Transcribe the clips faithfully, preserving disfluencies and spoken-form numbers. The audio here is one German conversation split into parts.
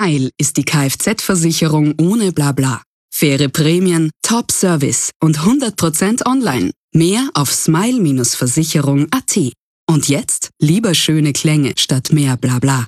Smile ist die Kfz-Versicherung ohne Blabla. Faire Prämien, Top-Service und hundert Prozent online. Mehr auf smile Versicherung punkt a t. Und jetzt lieber schöne Klänge statt mehr Blabla.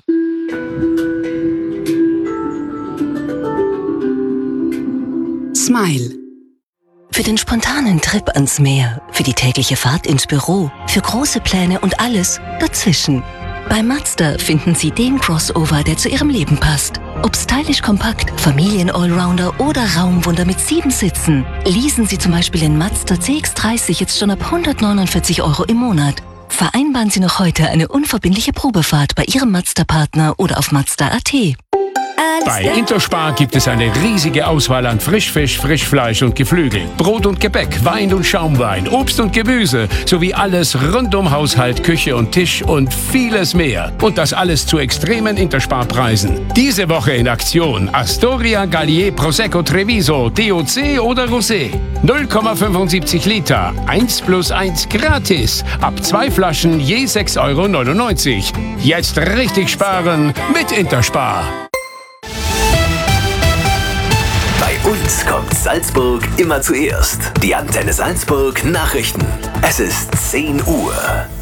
Smile. Für den spontanen Trip ans Meer, für die tägliche Fahrt ins Büro, für große Pläne und alles dazwischen. Bei Mazda finden Sie den Crossover, der zu Ihrem Leben passt. Ob stylisch kompakt, Familien-Allrounder oder Raumwunder mit sieben Sitzen. Leasen Sie zum Beispiel den Mazda C X dreißig jetzt schon ab hundertneunundvierzig Euro im Monat. Vereinbaren Sie noch heute eine unverbindliche Probefahrt bei Ihrem Mazda-Partner oder auf mazda punkt a t. Bei Interspar gibt es eine riesige Auswahl an Frischfisch, Frischfleisch und Geflügel, Brot und Gebäck, Wein und Schaumwein, Obst und Gemüse sowie alles rund um Haushalt, Küche und Tisch und vieles mehr. Und das alles zu extremen Interspar-Preisen. Diese Woche in Aktion Astoria, Gallier, Prosecco, Treviso, D O C oder Rosé. null Komma fünfundsiebzig Liter, eins plus eins gratis. Ab zwei Flaschen je sechs Euro neunundneunzig. Jetzt richtig sparen mit Interspar. Bei uns kommt Salzburg immer zuerst. Die Antenne Salzburg Nachrichten. Es ist zehn Uhr.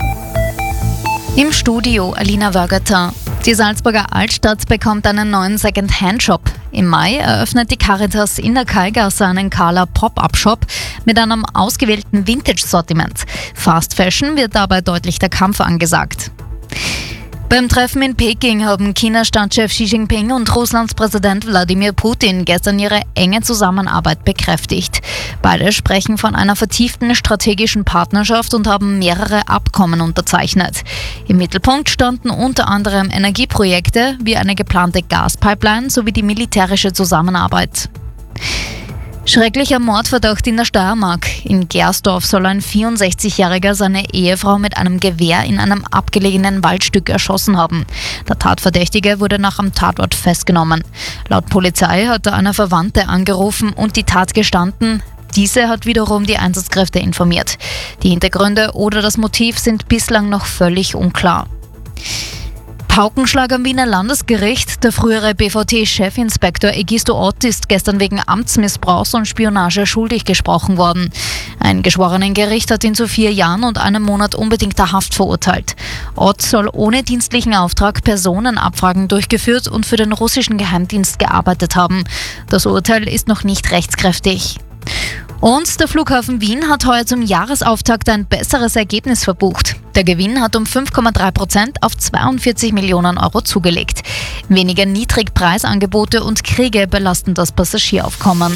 Im Studio Alina Wörgerter. Die Salzburger Altstadt bekommt einen neuen Second-Hand-Shop. Im Mai eröffnet die Caritas in der Kallgasse einen Carla Pop-Up-Shop mit einem ausgewählten Vintage-Sortiment. Fast Fashion wird dabei deutlich der Kampf angesagt. Beim Treffen in Peking haben Chinas Staatschef Xi Jinping und Russlands Präsident Wladimir Putin gestern ihre enge Zusammenarbeit bekräftigt. Beide sprechen von einer vertieften strategischen Partnerschaft und haben mehrere Abkommen unterzeichnet. Im Mittelpunkt standen unter anderem Energieprojekte wie eine geplante Gaspipeline sowie die militärische Zusammenarbeit. Schrecklicher Mordverdacht in der Steiermark. In Gersdorf soll ein vierundsechzigjähriger seine Ehefrau mit einem Gewehr in einem abgelegenen Waldstück erschossen haben. Der Tatverdächtige wurde nach dem Tatort festgenommen. Laut Polizei hat er eine Verwandte angerufen und die Tat gestanden. Diese hat wiederum die Einsatzkräfte informiert. Die Hintergründe oder das Motiv sind bislang noch völlig unklar. Paukenschlag am Wiener Landesgericht. Der frühere B V T-Chefinspektor Egisto Ott ist gestern wegen Amtsmissbrauchs und Spionage schuldig gesprochen worden. Ein Geschworenengericht hat ihn zu vier Jahren und einem Monat unbedingter Haft verurteilt. Ott soll ohne dienstlichen Auftrag Personenabfragen durchgeführt und für den russischen Geheimdienst gearbeitet haben. Das Urteil ist noch nicht rechtskräftig. Und der Flughafen Wien hat heuer zum Jahresauftakt ein besseres Ergebnis verbucht. Der Gewinn hat um fünf Komma drei Prozent auf zweiundvierzig Millionen Euro zugelegt. Weniger Niedrigpreisangebote und Kriege belasten das Passagieraufkommen.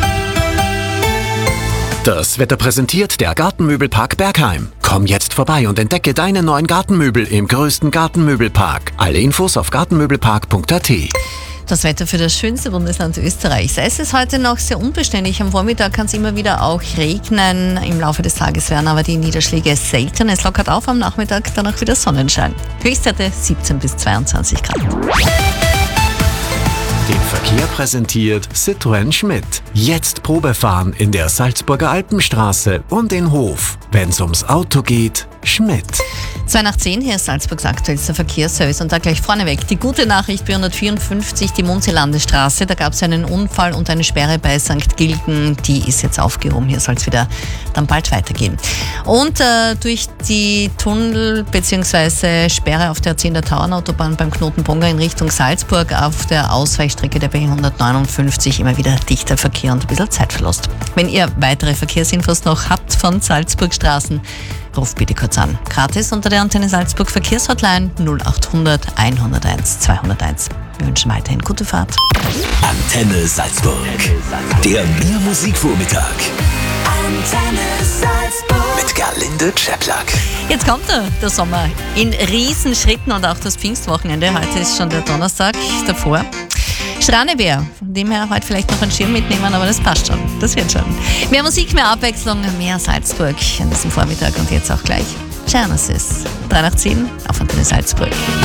Das Wetter präsentiert der Gartenmöbelpark Bergheim. Komm jetzt vorbei und entdecke deine neuen Gartenmöbel im größten Gartenmöbelpark. Alle Infos auf gartenmöbelpark punkt a t. Das Wetter für das schönste Bundesland Österreichs. Es ist heute noch sehr unbeständig. Am Vormittag kann es immer wieder auch regnen. Im Laufe des Tages werden aber die Niederschläge selten. Es lockert auf, am Nachmittag danach wieder Sonnenschein. Höchstwerte siebzehn bis zweiundzwanzig Grad. Den Verkehr präsentiert Citroën Schmidt. Jetzt Probefahren in der Salzburger Alpenstraße und in Hof. Wenn's ums Auto geht, Schmidt. zwei nach zehn, hier ist Salzburgs aktuellster Verkehrsservice und da gleich vorneweg. Die gute Nachricht, B hundertvierundfünfzig, die Munzee-Landesstraße, da gab es einen Unfall und eine Sperre bei Sankt Gilgen, die ist jetzt aufgehoben, hier soll es wieder dann bald weitergehen. Und äh, durch die Tunnel bzw. Sperre auf der zehnter Tauernautobahn beim Knoten Bonga in Richtung Salzburg auf der Ausweichstrecke der B hundertneunundfünfzig immer wieder dichter Verkehr und ein bisschen Zeitverlust. Wenn ihr weitere Verkehrsinfos noch habt von Salzburg Straßen, ruft bitte kurz an. Gratis unter der Antenne Salzburg Verkehrshotline null achthundert einhunderteins zweihunderteins. Wir wünschen weiterhin gute Fahrt. Antenne Salzburg. Der Mehr Musikvormittag. Antenne Salzburg. Mit Gerlinde Czeplak. Jetzt kommt er, der Sommer, in Riesenschritten und auch das Pfingstwochenende. Heute ist schon der Donnerstag davor. Schranebär, von dem her heute vielleicht noch einen Schirm mitnehmen, aber das passt schon, das wird schon. Mehr Musik, mehr Abwechslung, mehr Salzburg an diesem Vormittag und jetzt auch gleich Genesis. drei nach zehn auf Antenne Salzburg.